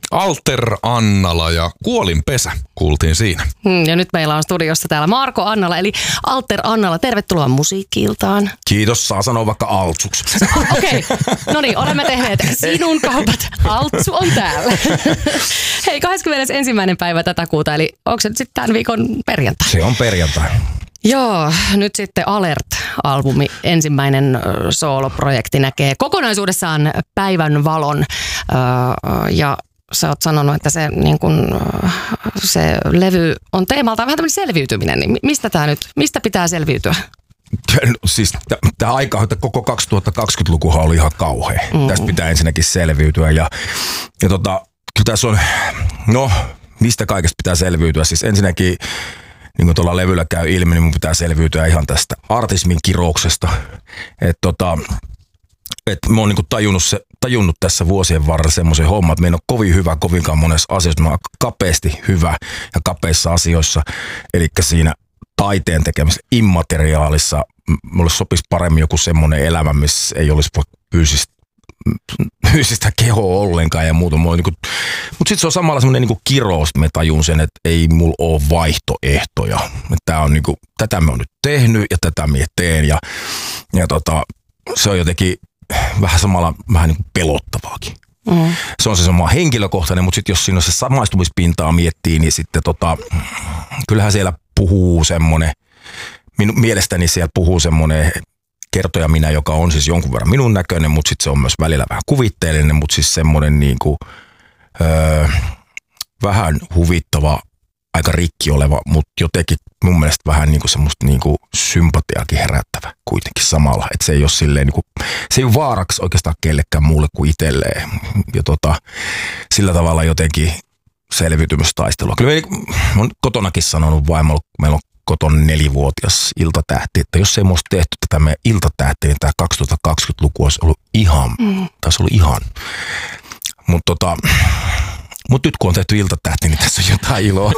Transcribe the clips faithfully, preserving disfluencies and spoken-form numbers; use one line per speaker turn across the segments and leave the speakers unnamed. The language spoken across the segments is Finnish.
Alter Annala ja Kuolinpesä kuultiin siinä.
Hmm, ja nyt meillä on studiossa täällä Marko Annala, eli Alter Annala. Tervetuloa Musiikki-iltaan.
Kiitos, saa sanoa vaikka Altsuksi.
Okei, okay. No niin, olemme tehneet sinun kaupat. Altsu on täällä. Hei, kahdeskymmenesensimmäinen päivä tätä kuuta, eli onko se nyt sitten tämän viikon perjantai?
Se on perjantai.
Joo, nyt sitten Alert-albumi, ensimmäinen äh, sooloprojekti näkee kokonaisuudessaan päivän valon äh, ja sä oot sanonut, että se, niin kun, se levy on teemaltaan vähän tämmöinen selviytyminen, niin mistä tää nyt, mistä pitää selviytyä?
No, siis tämä aika, että koko kaksituhattakaksikymmentälukuhan oli ihan kauhea. Mm. Tästä pitää ensinnäkin selviytyä ja, ja tota, kyllä tässä on, no mistä kaikesta pitää selviytyä, siis ensinnäkin niin kuin tuolla levyllä käy ilmi, niin mun pitää selviytyä ihan tästä artismin kirouksesta. Että tota, et mä oon niinku tajunnut, se, tajunnut tässä vuosien varrella semmoisen homman, että me en ole kovin hyvä kovinkaan monessa asiassa. Mä oon kapeasti hyvä ja kapeissa asioissa. Eli siinä taiteen tekemisessä, immateriaalissa, mulle sopisi paremmin joku semmoinen elämä, missä ei olisi fyysistä, fyysistä kehoa ollenkaan ja muuta. Niinku, mutta sitten se on samalla semmoinen niinku kirous, että mä tajun sen, että ei mulla ole vaihtoehtoja. Tää on niinku, tätä mä oon nyt tehnyt ja tätä mä teen ja, ja tota, se on jotenkin vähän samalla vähän niin kuin pelottavaakin. Mm. Se on se sama henkilökohtainen, mutta sitten jos siinä on se samaistumispintaa miettii, niin sitten tota, kyllähän siellä puhuu semmoinen, minun mielestäni siellä puhuu semmoinen kertoja minä, joka on siis jonkun verran minun näköinen, mutta sitten se on myös välillä vähän kuvitteellinen, mutta siis semmoinen niin kuin, öö, vähän huvittava, aika rikki oleva, mutta jotenkin mun mielestä vähän niinku semmoista niinku sympatiaakin herättävä kuitenkin samalla. Että se ei ole silleen niinku, se ei ole vaaraksi oikeastaan kellekään muulle kuin itselleen. Ja tota, sillä tavalla jotenkin selviytymistaistelua. Kyllä mä oon kotonakin sanonut vaimolle, kun meillä on koton nelivuotias iltatähti, että jos ei me olisi tehty tätä meidän iltatähtiä, niin tämä kaksituhattakaksikymmentäluku olisi ollut ihan, mm. taisi ollut ihan. Mutta tota, Mutta nyt kun on tehty iltatähti, niin tässä on jotain iloa.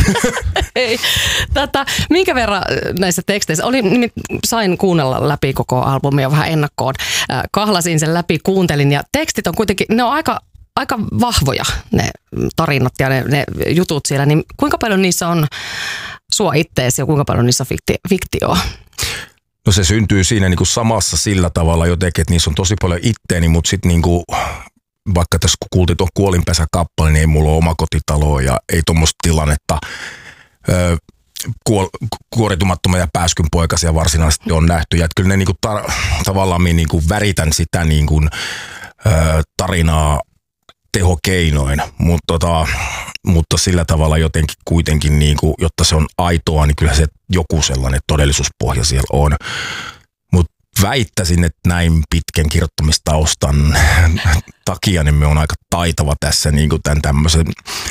Ei. Tätä, minkä verran näissä teksteissä, oli, sain kuunnella läpi koko albumia vähän ennakkoon. Kahlasin sen läpi, kuuntelin ja tekstit on kuitenkin, ne on aika, aika vahvoja ne tarinat ja ne, ne jutut siellä. Niin kuinka paljon niissä on sua itteesi ja kuinka paljon niissä on fikti, fiktioa?
No se syntyy siinä niinku samassa sillä tavalla jotenkin, että niissä on tosi paljon itteeni, mutta sitten niinku vaikka tässä kun kuultiin tuon Kuolinpesä-kappale, niin ei mulla ole omakotitaloa ja ei tuommoista tilannetta. Öö, kuol, kuoritumattomia ja pääskynpoikaisia varsinaisesti on nähty. Ja kyllä ne niinku tar- tavallaan minä niinku väritän sitä niinku, öö, tarinaa tehokeinoin, Mut tota, mutta sillä tavalla jotenkin kuitenkin, niinku, jotta se on aitoa, niin kyllä se joku sellainen todellisuuspohja siellä on. Väittäisin, että näin pitkän kirjoittamistaustan takia niin me on aika taitava tässä niin kuin tämän tämmöisen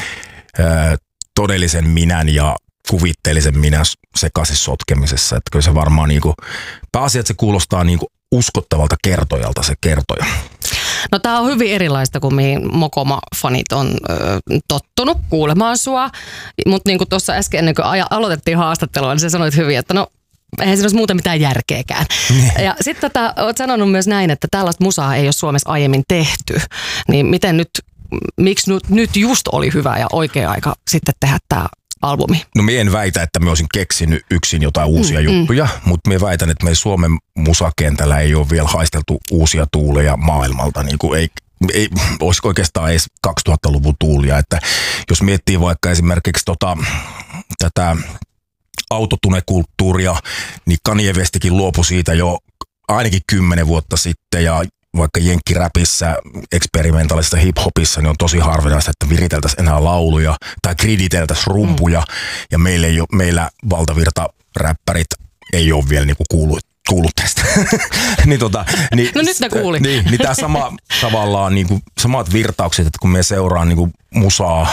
ää, todellisen minän ja kuvitteellisen minän sekaisin sotkemisessa. Että kyllä se varmaan niin kuin, pääasia, että se kuulostaa niin kuin uskottavalta kertojalta se kertoja.
No tää on hyvin erilaista kuin mihin Mokoma-fanit on ö, tottunut kuulemaan sua. Mutta niin kuin tuossa äsken ennen kuin aloitettiin haastattelua, niin sä sanoit hyvin, että no eihän siinä olisi muuten mitään järkeäkään. Ja sitten tota, oot sanonut myös näin, että tällaista musaa ei ole Suomessa aiemmin tehty. Niin miten nyt, miksi nyt, nyt just oli hyvä ja oikea aika sitten tehdä tämä albumi?
No minä en väitä, että mä olisin keksinyt yksin jotain uusia mm, juttuja, mm. mutta minä väitän, että meidän Suomen musakentällä ei ole vielä haisteltu uusia tuuleja maailmalta. Niin kuin ei, ei olisiko oikeastaan edes kaksituhattaluvun tuulia. Että jos miettii vaikka esimerkiksi tota, tätä autotunekulttuuria, niin Kanye Westikin luopui siitä jo ainakin kymmenen vuotta sitten ja vaikka jenkkiräpissä, eksperimentaalisessa hiphopissa, niin on tosi harvinaista, että viriteltäisiin enää lauluja tai krediteltäisiin rumpuja mm. ja meillä, ei ole, meillä valtavirta räppärit ei ole vielä niinku kuullut, kuullut tästä. niin tota, niin,
no nyt ne kuuli.
Niin, niin tämä sama tavallaan niinku, samat virtaukset, että kun me seuraan niinku musaa,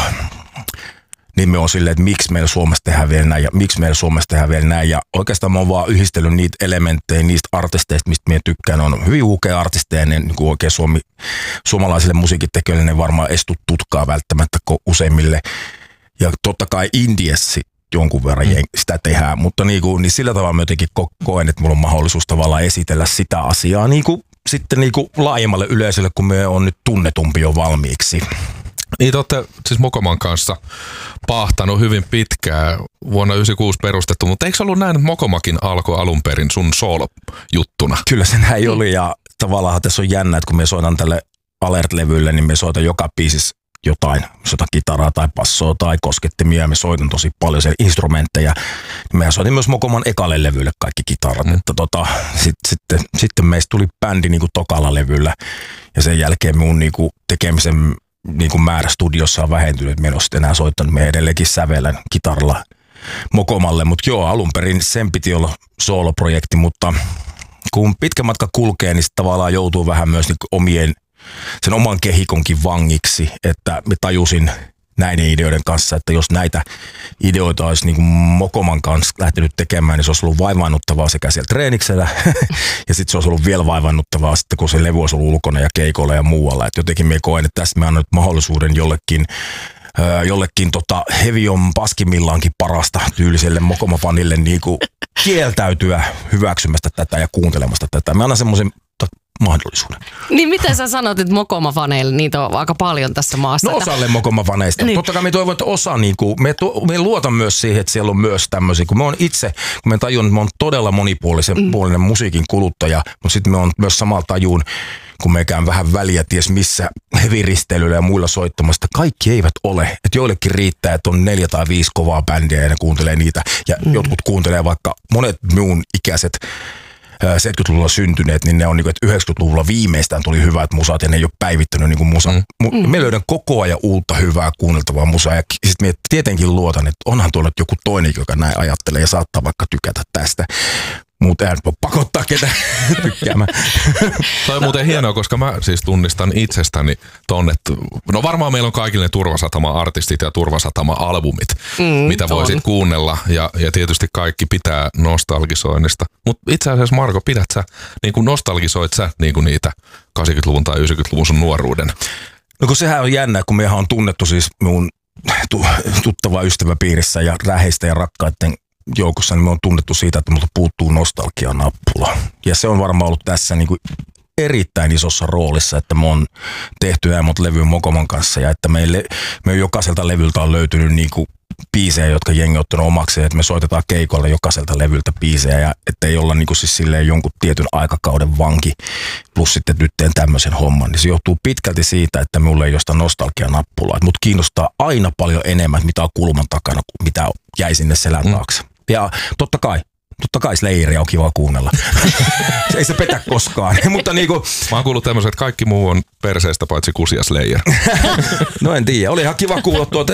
niin me on silleen, että miksi meillä Suomessa tehdään vielä näin ja miksi meillä Suomessa tehdään vielä näin. Ja oikeastaan mä oon vaan yhdistellyt niitä elementtejä, niistä artisteista, mistä minä tykkään. On hyvin ukea artisteja, ne niin kuin oikein suomi, suomalaisille musiikintekijöille ne varmaan estu tutkaa välttämättä useimmille. Ja totta kai Indiassa jonkun verran mm. sitä tehdään, mutta niin, kuin, niin sillä tavalla mä jotenkin koen, että mulla on mahdollisuus tavallaan esitellä sitä asiaa niin kuin, sitten niin kuin laajemmalle yleisölle, kun me on nyt tunnetumpi jo valmiiksi.
Niin te olette siis Mokoman kanssa paahtanut hyvin pitkään, vuonna yhdeksänkymmentäkuusi perustettu, mutta eikö ollut näin, että Mokomakin alkoi alun perin sun soolo-juttuna?
Kyllä se näin oli ja tavallaan tässä on jännä, että kun me soitan tälle Alert-levylle, niin me soitan joka biisissä jotain, soitan kitaraa tai passoa tai koskettimia, me soitan tosi paljon siellä instrumentteja. Me soitin myös Mokoman ekalle levylle kaikki kitarat, mm. että tota, sit, sitten, sitten meistä tuli bändi niinku tokalla levyllä ja sen jälkeen mun niinku tekemisen niinku määrä studiossa on vähentynyt, me en ole sitten enää soittanut, me edelleenkin sävellän kitaralla Mokomalle, mutta joo, alun perin sen piti olla sooloprojekti, mutta kun pitkä matka kulkee, niin tavallaan joutuu vähän myös niinku omien sen oman kehikonkin vangiksi, että me tajusin näiden ideoiden kanssa, että jos näitä ideoita olisi niin kuin Mokoman kanssa lähtenyt tekemään, niin se olisi ollut vaivaannuttavaa sekä siellä treeniksellä ja sitten se olisi ollut vielä vaivaannuttavaa sitten, kun se levy olisi ollut ulkona ja keikoilla ja muualla. Et jotenkin me koen, että tässä me annan mahdollisuuden jollekin Öö, jollekin tota, heavy on paskimmillaankin parasta tyyliselle Mokoma-fanille niin kuin kieltäytyä hyväksymästä tätä ja kuuntelemasta tätä. Me annan semmoisen mahdollisuuden.
Niin miten sä sanot, että Mokoma-faneille niitä on aika paljon tässä maassa?
No osalle Mokoma-faneista. Niin. Totta kai me toivon, että osa, niin kuin, me, to, me luotan myös siihen, että siellä on myös tämmöisiä, kun me on itse, kun me tajun, että me on todella monipuolinen mm. puolinen musiikin kuluttaja, mutta sitten me on myös samalla tajun, kun mekään vähän väliä ties missä heavy-risteilyllä ja muilla soittamasta. Kaikki eivät ole. Että joillekin riittää, että on neljä tai viisi kovaa bändiä ja ne kuuntelee niitä. Ja mm. jotkut kuuntelee vaikka monet minun ikäiset seitsemänkymmentäluvulla syntyneet, niin ne on niin kuin, että yhdeksänkymmentäluvulla viimeistään tuli hyvät musat ja ne ei ole päivittänyt niin kuin musa. Mm. Me löydän koko ajan uutta hyvää kuunneltavaa musaa ja sitten me tietenkin luotan, että onhan tuolla joku toinen, joka näin ajattelee ja saattaa vaikka tykätä tästä. Mutta en voi pakottaa ketään tykkäämään.
Toi on muuten hienoa, koska mä siis tunnistan itsestäni ton, että no varmaan meillä on kaikille ne Turvasatama-artistit ja Turvasatama-albumit, mm, mitä voisit on. kuunnella ja, ja tietysti kaikki pitää nostalgisoinnista. Mutta itse asiassa Marko, pidät sä, niin kuin nostalgisoit sä niin kuin niitä kahdeksankymmentäluvun tai yhdeksänkymmentäluvun sun nuoruuden?
No kun sehän on jännä, kun mehän on tunnettu siis minun tuttava ystäväpiirissä ja läheistä ja rakkaiden joukossa, niin me on tunnettu siitä, että multa puuttuu nostalgia-nappula. Ja se on varmaan ollut tässä niin kuin erittäin isossa roolissa, että me on tehty äimot levyyn Mokoman kanssa ja että meille, me jokaiselta levyltä on löytynyt niin kuin biisejä, jotka jengi on ottanut omakseen, että me soitetaan keikoilla jokaiselta levyltä biisejä ja että ei olla niin kuin siis silleen jonkun tietyn aikakauden vanki plus sitten nyt teen tämmöisen homman, niin se johtuu pitkälti siitä, että mulle ei jostain nostalgia-nappulaa. Mut kiinnostaa aina paljon enemmän, mitä on kulman takana, kuin mitä jäi sinne selän taakse. Mm. Ja totta kai, totta kai Slayeria on kiva kuunnella. Ei se petä koskaan. Mutta niinku,
mä oon kuullut tämmöisen, että kaikki muu on perseestä paitsi Kusi ja Slayer.
No en tiedä, oli ihan kiva kuulla tuota